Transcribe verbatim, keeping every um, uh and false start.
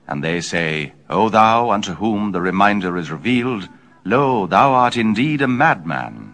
And they say, O thou unto whom the reminder is revealed, lo, thou art indeed a madman.